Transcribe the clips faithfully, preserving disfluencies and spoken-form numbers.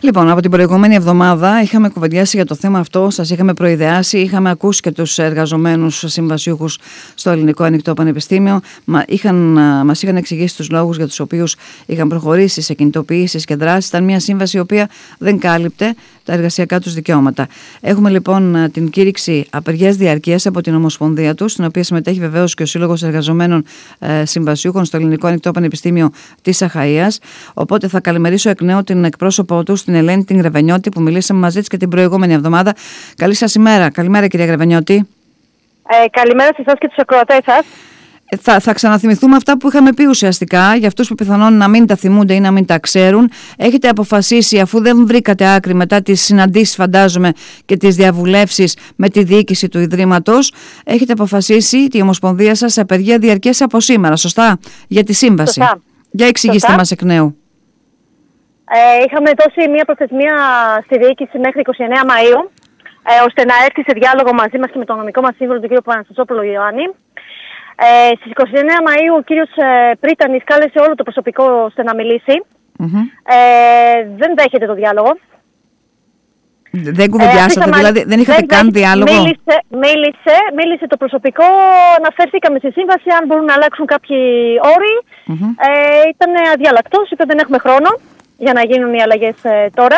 Λοιπόν, από την προηγούμενη εβδομάδα είχαμε κουβεντιάσει για το θέμα αυτό, σας είχαμε προειδεάσει, είχαμε ακούσει και τους εργαζομένους συμβασιούχους στο Ελληνικό Ανοιχτό Πανεπιστήμιο. Μα είχαν, μας είχαν εξηγήσει τους λόγους για τους οποίους είχαν προχωρήσει σε κινητοποιήσεις και δράσεις. Ήταν μια σύμβαση η οποία δεν κάλυπτε τα εργασιακά τους δικαιώματα. Έχουμε λοιπόν την κήρυξη απεργίας διαρκείας από την Ομοσπονδία τους, στην οποία συμμετέχει βεβαίως και ο Σύλλογος Εργαζομένων ε, Συμβασιούχων στο Ελληνικό Ανοιχτό Πανεπιστήμιο της Αχαΐας. Οπότε θα καλημερίσω εκ νέου την εκπρόσωπό του, την Ελένη την Γρεβενιώτη, που μιλήσαμε μαζί της και την προηγούμενη εβδομάδα. Καλή σας ημέρα. Καλημέρα, κυρία Γρεβενιώτη. Ε, καλημέρα σε εσάς και τους ακροατές σας. Ε, θα, θα ξαναθυμηθούμε αυτά που είχαμε πει ουσιαστικά, για αυτούς που πιθανόν να μην τα θυμούνται ή να μην τα ξέρουν. Έχετε αποφασίσει, αφού δεν βρήκατε άκρη μετά τις συναντήσεις, φαντάζομαι, και τις διαβουλεύσεις με τη διοίκηση του Ιδρύματος, έχετε αποφασίσει τη Ομοσπονδία σας σε απεργία διαρκείας από σήμερα, σωστά, για τη σύμβαση. Σωστά. Για εξηγήστε Σωστά. μας εκ νέου. Ε, είχαμε δώσει μια προθεσμία στη διοίκηση μέχρι είκοσι εννέα Μαΐου, ε, ώστε να έρθει σε διάλογο μαζί μας και με τον νομικό μας σύμβουλο, τον κύριο Παναστασόπουλο Ιωάννη. Ε, στις είκοσι εννέα Μαΐου ο κύριος ε, Πρίτανης κάλεσε όλο το προσωπικό ώστε να μιλήσει. Mm-hmm. Ε, δεν δέχεται το διάλογο. Δεν κουβεντιάσατε, ε, δηλαδή δεν είχατε δεν καν δέχεται, διάλογο. Μίλησε, μίλησε, μίλησε το προσωπικό, αναφέρθηκαμε στη σύμβαση αν μπορούν να αλλάξουν κάποιοι όροι. Mm-hmm. Ε, ήταν αδιάλακτος, είπε δεν έχουμε χρόνο για να γίνουν οι αλλαγές ε, τώρα.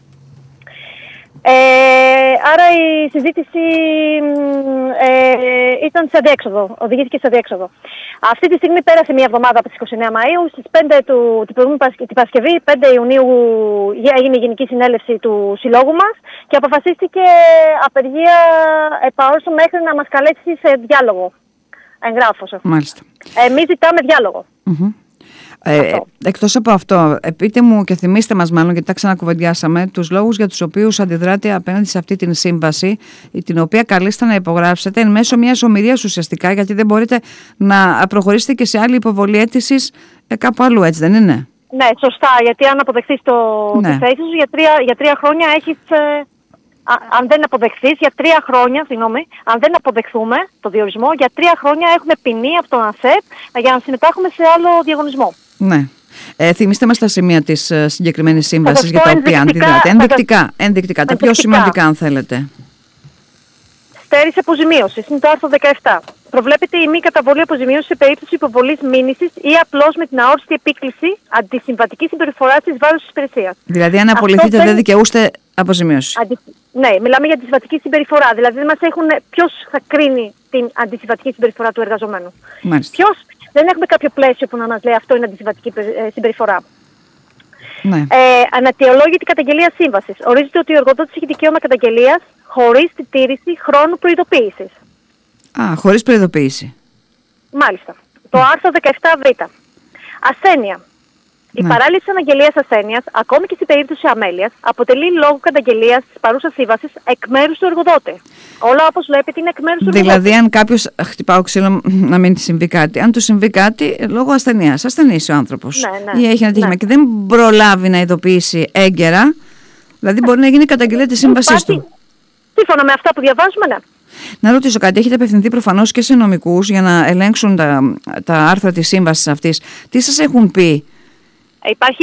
Ε, άρα η συζήτηση ε, ήταν σε αδιέξοδο, οδηγήθηκε σε αδιέξοδο. Αυτή τη στιγμή πέρασε μια εβδομάδα από τις είκοσι εννέα Μαΐου, στις πέντε του, την προηγούμενη την Παρασκευή, πέντε Ιουνίου, έγινε η Γενική Συνέλευση του Συλλόγου μας και αποφασίστηκε απεργία επαόρσο μέχρι να μας καλέσει σε διάλογο. Εγγράφος. Μάλιστα. Εμείς ζητάμε διάλογο. Mm-hmm. Ε, εκτός από αυτό, πείτε μου και θυμίστε μας μάλλον, γιατί τα ξανακουβεντιάσαμε, τους λόγους για τους οποίους αντιδράτε απέναντι σε αυτή την σύμβαση, την οποία καλείστε να υπογράψετε εν μέσω μιας ομηρίας ουσιαστικά, γιατί δεν μπορείτε να προχωρήσετε και σε άλλη υποβολή αίτησης ε, κάπου αλλού, έτσι δεν είναι? Ναι, σωστά, γιατί αν αποδεχθείς το, ναι. τη θέση σου, για τρία, για τρία χρόνια έχεις... Ε, α, αν δεν αποδεχθείς, για τρία χρόνια, συγγνώμη, αν δεν αποδεχθούμε το διορισμό, για τρία χρόνια έχουμε ποινή από τον ΑΣΕΠ για να συμμετάχουμε σε άλλο διαγωνισμό. Ναι. Ε, θυμίστε μας τα σημεία της uh, συγκεκριμένης σύμβασης για τα οποία αντιδράτε. Ενδεικτικά, ενδεικτικά, τα πιο σημαντικά αν θέλετε. Στέρηση αποζημίωσης, είναι το άρθρο δεκαεπτά. Προβλέπεται η μη καταβολή αποζημίωσης σε περίπτωση υποβολής μήνυσης ή απλώς με την αόριστη επίκληση αντισυμβατικής συμπεριφοράς της βάρους της υπηρεσίας. Δηλαδή, αν απολυθείτε, δεν δικαιούστε αποζημίωση. Αντι... Ναι, μιλάμε για αντισυμβατική συμπεριφορά. Δηλαδή, δεν μας έχουν ποιος θα κρίνει την αντισυμβατική συμπεριφορά του εργαζομένου. Ποιος, δεν έχουμε κάποιο πλαίσιο που να μας λέει αυτό είναι αντισυμβατική συμπεριφορά. Ναι. Ε, ανατιολόγητη καταγγελία σύμβασης. Ορίζεται ότι ο εργοδότης έχει δικαίωμα καταγγελίας χωρίς τη τήρηση χρόνου προειδοποίησης. Α, χωρίς προειδοποίηση. Μάλιστα. Το άρθρο δεκαεπτά β. Ασθένεια. Η ναι. παράληψη αναγγελίας ασθένειας, ακόμη και στην περίπτωση αμέλειας, αποτελεί λόγο καταγγελίας της παρούσας σύμβασης εκ μέρους του εργοδότη. Όλα όπως βλέπετε είναι εκ μέρους του εργοδότη. Δηλαδή, αν κάποιος χτυπάω ξύλο να μην συμβεί κάτι, αν του συμβεί κάτι λόγω ασθενείας, ασθενής ο άνθρωπος, ναι, ναι, ή έχει ένα τύχημα ναι. και δεν προλάβει να ειδοποιήσει έγκαιρα, δηλαδή μπορεί να γίνει καταγγελία της σύμβασής του. Σύμφωνα με αυτά που διαβάζουμε, ναι. Να ρωτήσω κάτι, έχετε απευθυνθεί προφανώς και σε νομικούς για να ελέγξουν τα, τα άρθρα της σύμβασης αυτής. Τι σας έχουν πει? Υπάρχει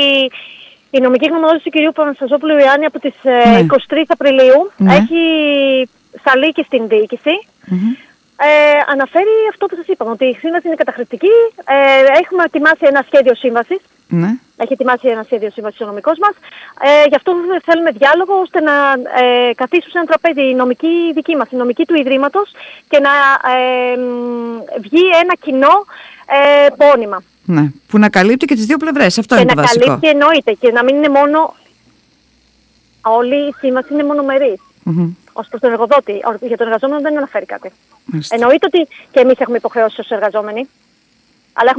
η νομική γνωμοδότηση του κ. Παναστασόπουλου Ιωάννη από τις ναι. είκοσι τρεις Απριλίου. Ναι. Έχει σταλεί και στην διοίκηση. Mm-hmm. Ε, αναφέρει αυτό που σας είπαμε, ότι η σύμβαση είναι καταχρηστική. Ε, έχουμε ετοιμάσει ένα σχέδιο σύμβασης. Ναι. Έχει ετοιμάσει ένα σχέδιο σύμβασης ο νομικός μας. Ε, γι' αυτό θέλουμε διάλογο ώστε να ε, καθίσουν σε ένα τραπέζι η νομική δική μας, η νομική του Ιδρύματος και να ε, βγει ένα κοινό ε, πόνημα. Ναι, που να καλύπτει και τις δύο πλευρές. Αυτό και είναι το βασικό. Και να καλύπτει εννοείται και να μην είναι μόνο... Όλη η σύμβαση είναι μονομερής. Mm-hmm. Ως προς τον εργοδότη. Για τον εργαζόμενο δεν αναφέρει κάτι. Μάλιστα. Εννοείται ότι και εμείς έχουμε υποχρεώσεις ως εργαζόμενοι.